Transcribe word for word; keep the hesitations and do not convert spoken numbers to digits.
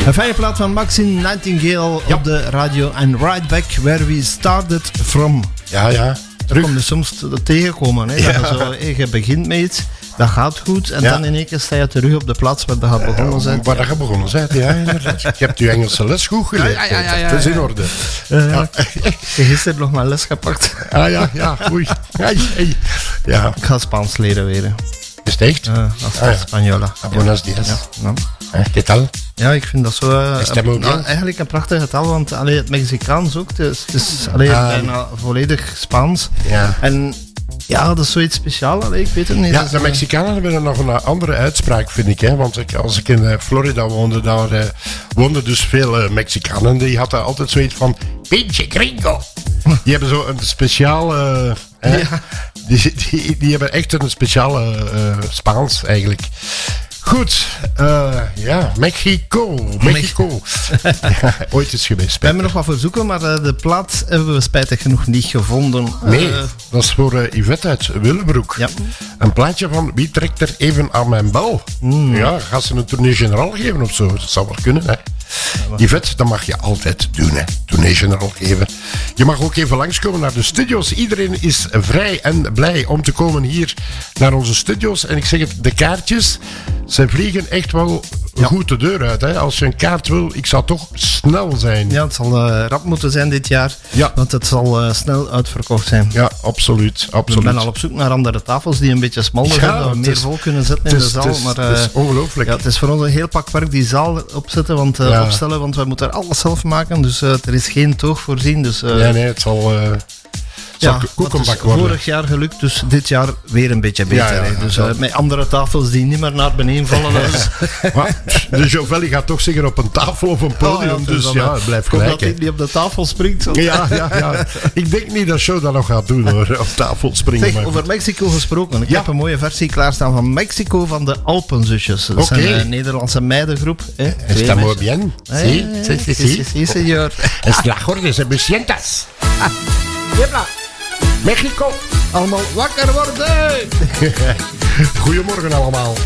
Een fijne plaat van Maxine Nightingale ja. op de radio. En Right Back Where We Started From. Ja, ja. Terug. Kom je soms tegenkomen. Hè? Ja. Dat je, zo, hey, je begint met iets, dat gaat goed. En ja. dan in één keer sta je terug op de plaats waar je begonnen bent. Waar je begonnen bent, ja, inderdaad. Je hebt je Engelse les goed geleerd. Ja, ja, ja, ja, dat is in orde. Uh, ja. Ik heb gisteren nog mijn les gepakt. Ah ja, ja, oei. Hey, hey. Ja. Ik ga Spaans leren weer. Is het echt? Uh, als ah, ja. Spanjola. Ah, buenos dias. Ja. Ja. Eh, ¿Qué tal? Ja, ik vind dat zo uh, een, nou, eigenlijk een prachtige taal, want allee, het Mexicaans ook, het is, het is allee, ah, bijna volledig Spaans. Ja. En ja, dat is zoiets speciaals, allee, ik weet het niet. Ja, de Mexicanen hebben er nog een andere uitspraak, vind ik. Hè? Want ik, als ik in uh, Florida woonde, daar uh, woonden dus veel uh, Mexicanen. Die hadden altijd zoiets van, pinche gringo. Die hebben zo een speciale... Uh, ja. die, die, die hebben echt een speciale uh, Spaans, eigenlijk. Goed, uh, ja, Mexico. Mexico. Ja, ooit is geweest. We hebben nog wat verzoeken, maar uh, de plaat hebben we spijtig genoeg niet gevonden. Nee, uh, dat is voor uh, Yvette uit Willebroek. Ja. Een plaatje van wie trekt er even aan mijn bel? Mm. Ja, gaat ze een tournee generaal geven of zo? Dat zou wel kunnen, hè. Ja, Yvette, dat mag je altijd doen, hè. Tournee generaal geven. Je mag ook even langskomen naar de studio's. Iedereen is vrij en blij om te komen hier naar onze studio's. En ik zeg het, de kaartjes, ze vliegen echt wel ja. goed de deur uit. Hè. Als je een kaart wil, ik zou toch snel zijn. Ja, het zal uh, rap moeten zijn dit jaar. Ja. Want het zal uh, snel uitverkocht zijn. Ja, absoluut. absoluut. Ik ben al op zoek naar andere tafels die een beetje smaller ja, zijn. Dat we meer is, vol kunnen zetten in is, de zaal. Het is, maar, uh, het is ongelooflijk. Ja, het is voor ons een heel pak werk die zaal opzetten, want, uh, ja. opstellen. Want wij moeten alles zelf maken. Dus uh, er is geen toog voorzien. Dus, uh, nee, nee, het zal... Uh, Ja, het is vorig jaar gelukt, dus dit jaar weer een beetje beter. Ja, ja, ja, dus uh, met andere tafels die niet meer naar beneden vallen. Dus. Maar de Jovelli gaat toch zeggen op een tafel of een podium, oh, ja, dus, dus ja, het blijft gelijk. Dat hij niet op de tafel springt. Zo. Ja, ja, ja. Ik denk niet dat Show dat nog gaat doen, hoor, op tafel springen. Zeg, maar over Mexico gesproken. Ik ja. heb een mooie versie klaarstaan van Mexico van de Alpenzusjes. Dat okay. zijn een Nederlandse meidengroep. Eh, Está muy bien. Sí, sí, sí, sí, sí, señor. Es la jorge, se me sientas. Jebla. Mexico. Allemaal wakker worden! Goedemorgen allemaal.